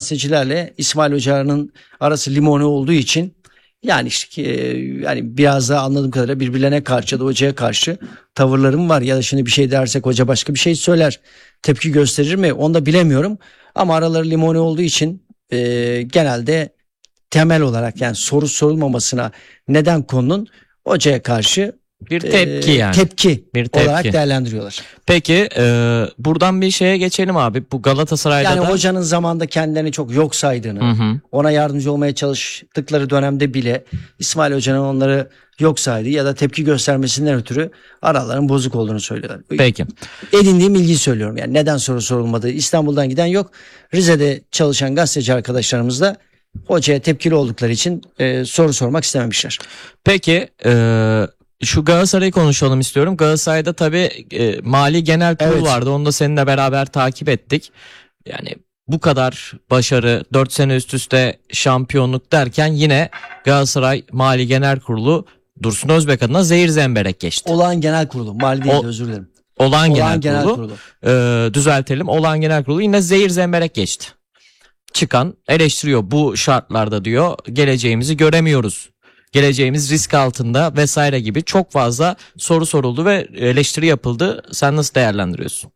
gazetecilerle İsmail Hoca'nın arası limoni olduğu için yani işte yani biraz daha anladığım kadarıyla birbirlerine karşı ya da hocaya karşı tavırlarım var. Ya da şimdi bir şey dersek hoca başka bir şey söyler, tepki gösterir mi onu da bilemiyorum. Ama araları limoni olduğu için genelde temel olarak yani soru sorulmamasına neden konunun hocaya karşı Bir tepki yani. tepki Bir tepki olarak değerlendiriyorlar. Peki buradan bir şeye geçelim abi. Bu Galatasaray'da Yani da hocanın zamanında kendilerini çok yok saydığını, ona yardımcı olmaya çalıştıkları dönemde bile İsmail Hoca'nın onları yok saydığı ya da tepki göstermesinden ötürü araların bozuk olduğunu söylüyorlar. peki. Edindiğim bilgiyi söylüyorum yani neden soru sorulmadığı. İstanbul'dan giden yok. Rize'de çalışan gazeteci arkadaşlarımız da hocaya tepkili oldukları için soru sormak istememişler. Peki şu Galatasaray'ı konuşalım istiyorum. Galatasaray'da tabii Mali Genel Kurul Evet. vardı. Onu da seninle beraber takip ettik. Yani bu kadar başarı, 4 sene üst üste şampiyonluk derken yine Galatasaray Mali Genel Kurulu Dursun Özbek adına zehir zemberek geçti. Olağan Genel Kurulu. Mali değil özür dilerim. Olağan Olağan Genel Kurulu. Düzeltelim. Olağan Genel Kurulu yine zehir zemberek geçti. Çıkan eleştiriyor. Bu şartlarda diyor geleceğimizi göremiyoruz. Geleceğimiz risk altında vesaire gibi çok fazla soru soruldu ve eleştiri yapıldı. Sen nasıl değerlendiriyorsun?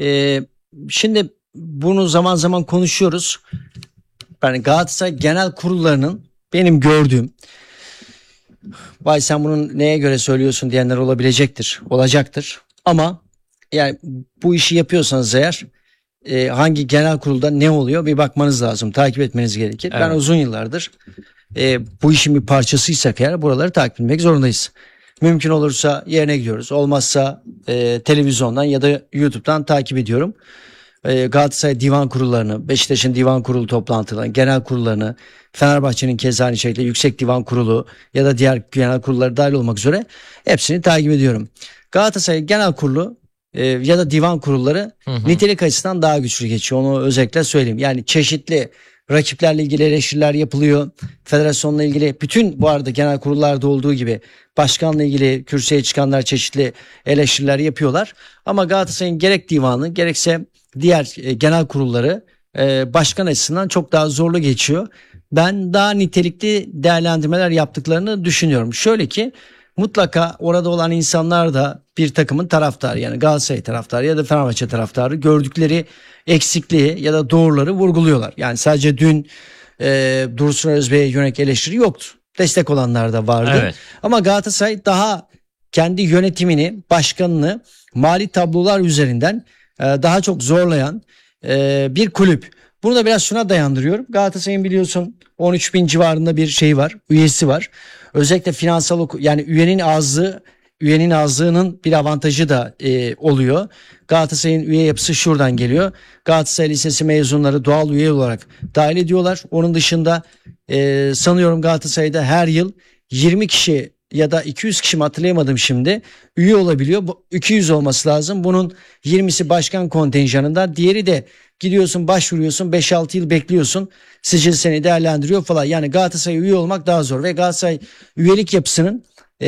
Şimdi bunu zaman zaman konuşuyoruz. Yani Galatasaray Genel Kurullarının benim gördüğüm, vay sen bunun neye göre söylüyorsun diyenler olacaktır. Ama yani bu işi yapıyorsanız eğer hangi genel kurulda ne oluyor bir bakmanız lazım. Takip etmeniz gerekir. Evet. Ben uzun yıllardır bu işin bir parçasıysak eğer buraları takip etmek zorundayız. Mümkün olursa yerine gidiyoruz. Olmazsa televizyondan ya da YouTube'dan takip ediyorum. Galatasaray divan kurullarını, Beşiktaş'ın divan kurulu toplantılarını, genel kurullarını, Fenerbahçe'nin keza aynı şekilde yüksek divan kurulu ya da diğer genel kurulları dahil olmak üzere hepsini takip ediyorum. Galatasaray genel kurulu ya da divan kurulları nitelik açısından daha güçlü geçiyor. Onu özellikle söyleyeyim. Yani çeşitli rakiplerle ilgili eleştiriler yapılıyor. Federasyonla ilgili bütün bu arada genel kurullarda olduğu gibi başkanla ilgili kürsüye çıkanlar çeşitli eleştiriler yapıyorlar. Ama Galatasaray'ın gerek divanı gerekse diğer genel kurulları başkan açısından çok daha zorlu geçiyor. Ben daha nitelikli değerlendirmeler yaptıklarını düşünüyorum. Şöyle ki mutlaka orada olan insanlar da bir takımın taraftarı yani Galatasaray taraftarı ya da Fenerbahçe taraftarı gördükleri eksikliği ya da doğruları vurguluyorlar. Yani sadece dün Dursun Özbek'e yönelik eleştiri yoktu. Destek olanlar da vardı. Evet. Ama Galatasaray daha kendi yönetimini, başkanını mali tablolar üzerinden daha çok zorlayan bir kulüp. Bunu da biraz şuna dayandırıyorum. Galatasaray'ın biliyorsun 13 bin civarında bir şey var, üyesi var. Özellikle finansal yani üyenin azlığının bir avantajı da oluyor. Galatasaray'ın üye yapısı şuradan geliyor. Galatasaray Lisesi mezunları doğal üye olarak dahil ediyorlar. Onun dışında sanıyorum Galatasaray'da her yıl 20 kişi ya da 200 kişi mi hatırlayamadım şimdi üye olabiliyor. Bu 200 olması lazım. Bunun 20'si başkan kontenjanında, diğeri de gidiyorsun başvuruyorsun 5-6 yıl bekliyorsun. Sicil seni değerlendiriyor falan. Yani Galatasaray üye olmak daha zor ve Galatasaray üyelik yapısının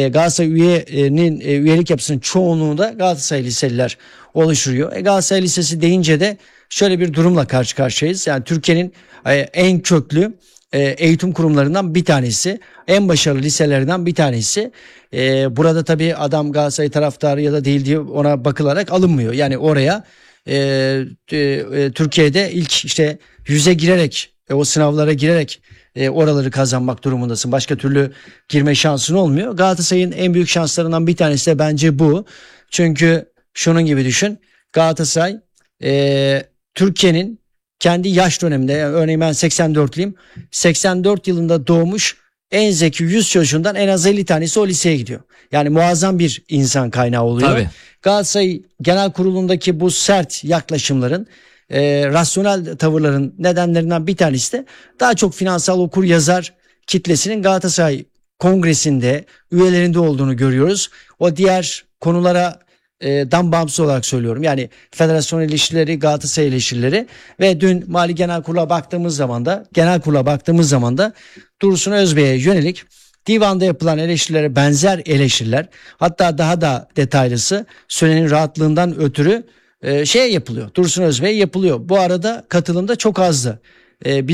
üyelik yapısının çoğunluğunu da Galatasaray liseliler oluşturuyor. Galatasaray Lisesi deyince de şöyle bir durumla karşı karşıyayız. Yani Türkiye'nin en köklü eğitim kurumlarından bir tanesi, en başarılı liselerinden bir tanesi. Burada tabii adam Galatasaray taraftarı ya da değil diye ona bakılarak alınmıyor. Yani oraya Türkiye'de ilk işte 100'e girerek o sınavlara girerek oraları kazanmak durumundasın. Başka türlü girme şansın olmuyor. Galatasaray'ın en büyük şanslarından bir tanesi de bence bu. Çünkü şunun gibi düşün. Galatasaray Türkiye'nin kendi yaş döneminde yani örneğin ben 84'lüyüm. 84 yılında doğmuş en zeki 100 çocuğundan en az 50 tanesi o liseye gidiyor. Yani muazzam bir insan kaynağı oluyor. Tabii. Galatasaray Genel Kurulu'ndaki bu sert yaklaşımların rasyonel tavırların nedenlerinden bir tanesi de daha çok finansal okur yazar kitlesinin Galatasaray Kongresi'nde üyelerinde olduğunu görüyoruz. O diğer konulara dan bağımsız olarak söylüyorum. Yani federasyon ilişkileri, Galatasaray ilişkileri ve dün Mali Genel Kurulu'na baktığımız zaman da Dursun Özbek'e yönelik divanda yapılan eleştirilere benzer eleştiriler, hatta daha da detaylısı sürenin rahatlığından ötürü yapılıyor. Dursun Özbek'e yapılıyor. Bu arada katılım da çok azdı.